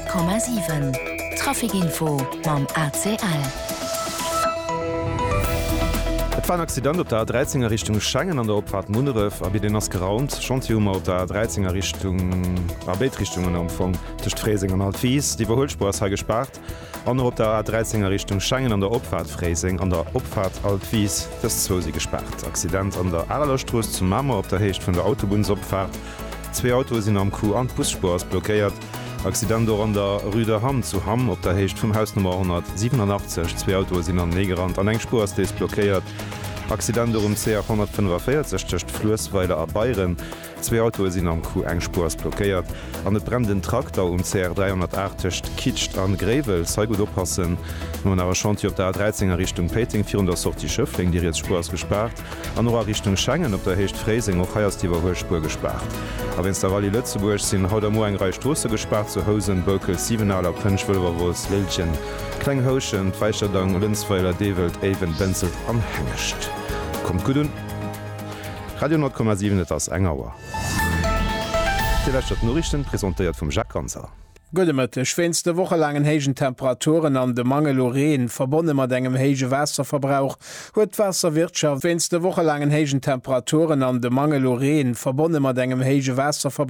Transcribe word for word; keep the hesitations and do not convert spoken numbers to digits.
Komma sieben Trafikinfo mam A C L. Et war ein Accident op der dreizinger Richtung Schengen an der Opfahrt Munneref, a wie den ass geraunt, schon hummer op der dreizinger Richtung Arbeitrichtungen amfang techt Fräsing an Altwies, die Verholspurs ha gespart, an op der dreizinger Richtung Schengen an der Opfahrt Fräsing an der Opfahrt Altwies das Zosi gespart. Accident an der Allerlerstroos zum Mammer op der Hecht vun der Autobunsopfahrt. Zwei Autos sind am Kuh an Busspurs blockéiert. Accident an der Rüder Ham zu Hamm op der Hecht vum Hausnummer hundertsiebenundachtzig, zwei Autos sind an Negerrand an eng Spurs dees blockéiert. Accident um C hundertfünfundvierzig cht Flussweiler a Bayern. Zwei Autos sind am Kuh eng Spurs blockéiert. An et brennenden Traktor um C R dreihundertachtzig kitscht an Grevel sei gut oppassen. Nun awer schon op der dreizinger Richtung Peting vierhundert sorti Schëffling, die jetzt Spurs gespart. An norer Richtung Schengen op der Hecht Fräsing och heiers die Hochspur gespart. A wenns der Rallye Lützeburg sinn haut mo eng Reich Stosse gespart zu Hosen, Bokel, Siebenaler, Pënschwëlwerwos, Lilchen, Klenghoschen, Feischerdang, Linzweiler, Dewelt, Even, Benzelt anhängecht. Kommt gut un. Radio null Komma sieben ass engauer. Die Norrichten präsentiert vum Jacques Ganser. Gudemëtte schwinste wochelangen hégen Temperaturen an de Mangeloreen verbonne mat engem hége Wasserverbrauch huet Wasserwirtschaft winste wochelangen hégen Temperaturen an de Mangeloreen verbonne mat engem hége Wasserverbrauch